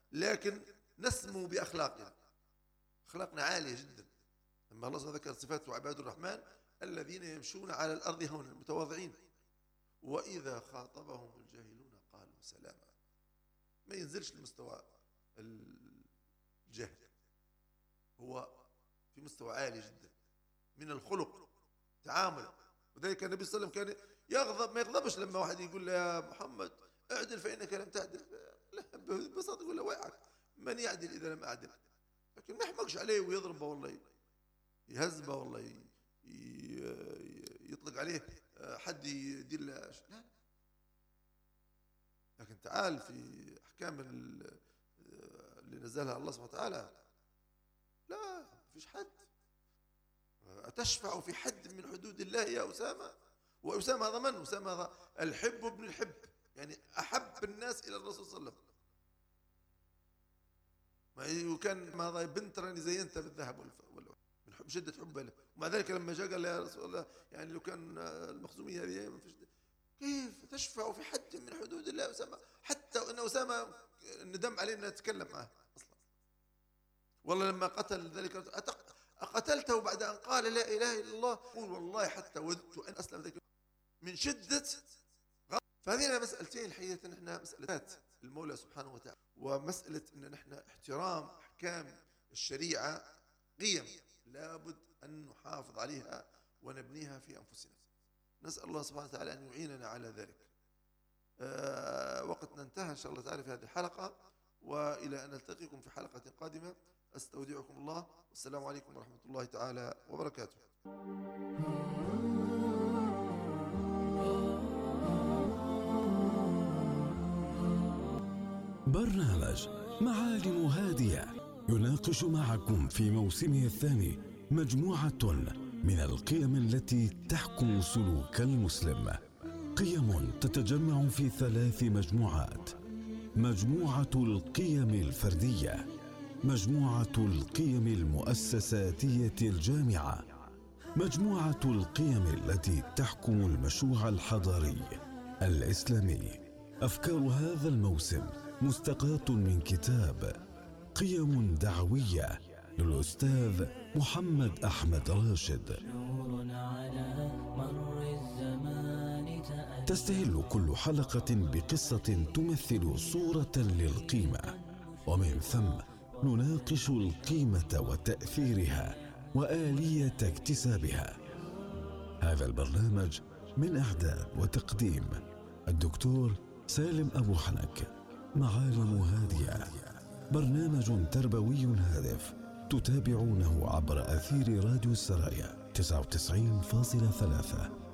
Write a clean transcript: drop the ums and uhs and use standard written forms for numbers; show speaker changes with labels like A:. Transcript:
A: لكن نسمو بأخلاقنا، أخلاقنا عالية جدا. لما الله ذكر صفات عباد الرحمن الذين يمشون على الأرض هونا متواضعين وإذا خاطبهم الجاهلون قالوا سلاما. ما ينزلش لمستوى الجهل، هو في مستوى عالي جدا من الخلق تعامل. وذلك النبي صلى الله عليه وسلم كان يغضب، ما يغضبش لما واحد يقول له يا محمد اعدل فإنك لم تعدل، لا ببساطة يقول له ويعك من يعدل إذا لم أعدل. لكن ما يحمقش عليه ويضربه والله يهزبه والله يطلق عليه حد يدير له لا. لكن تعال في أحكام اللي نزلها الله سبحانه وتعالى لا فيش حد. أتشفع في حد من حدود الله يا أسامة؟ وأسامة هذا من؟ أسامة هذا الحب ابن الحب، يعني أحب الناس إلى الرسول صلى الله عليه وسلم. ما وكان هذا بنت راني زينت بالذهب من حب شدة حبه له. ومع ذلك لما جاء قال يا رسول الله يعني لو كان المخزومية هذه ما فيش، كيف تشفع في حد من حدود الله أسامة؟ حتى أن أسامة ندم عليه أنه يتكلم معه أصلا. والله لما قتل ذلك أقتلته بعد أن قال لا إله إلا الله؟ قول والله حتى وددت أن أسلم ذلك من شدة غضب. فهذه مسألتين الحقيقة، نحن مسألة المولى سبحانه وتعالى ومسألة أن نحن احترام أحكام الشريعة قيم لابد أن نحافظ عليها ونبنيها في أنفسنا. نسأل الله سبحانه وتعالى أن يعيننا على ذلك. وقتنا انتهى إن شاء الله تعالى في هذه الحلقة، وإلى أن نلتقيكم في حلقة قادمة أستودعكم الله، والسلام عليكم ورحمة الله تعالى وبركاته.
B: برنامج معالم هادية يناقش معكم في موسمه الثاني مجموعة من القيم التي تحكم سلوك المسلم، قيم تتجمع في 3 مجموعات: مجموعة القيم الفردية، مجموعة القيم المؤسساتية الجامعة، مجموعة القيم التي تحكم المشروع الحضاري الإسلامي. أفكار هذا الموسم مستقاة من كتاب قيم دعوية للأستاذ محمد أحمد راشد. تستهل كل حلقة بقصة تمثل صورة للقيمة، ومن ثم نناقش القيمة وتأثيرها وآلية اكتسابها. هذا البرنامج من إعداد وتقديم الدكتور سالم أبو حنك. معالم هادية برنامج تربوي هادف تتابعونه عبر أثير راديو السرايا 99.3.